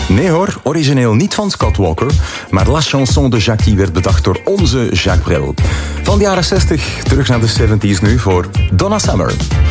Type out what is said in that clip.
Nee hoor, origineel niet van Scott Walker, maar La Chanson de Jackie werd bedacht door onze Jacques Brel. Van de jaren 60 terug naar de 70s nu voor Donna Summer.